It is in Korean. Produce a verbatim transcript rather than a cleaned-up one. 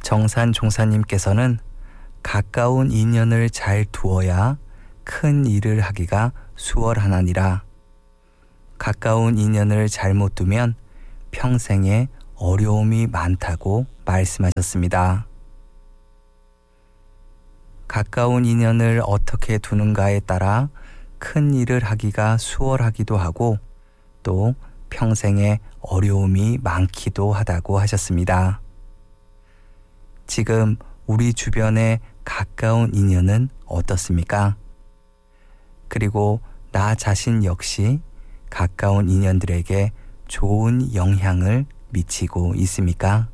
정산 종사님께서는 가까운 인연을 잘 두어야 큰 일을 하기가 수월하나니라. 가까운 인연을 잘못 두면 평생에 어려움이 많다고 말씀하셨습니다. 가까운 인연을 어떻게 두는가에 따라 큰 일을 하기가 수월하기도 하고 또 평생에 어려움이 많기도 하다고 하셨습니다. 지금 우리 주변의 가까운 인연은 어떻습니까? 그리고 나 자신 역시 가까운 인연들에게 좋은 영향을 미치고 있습니까?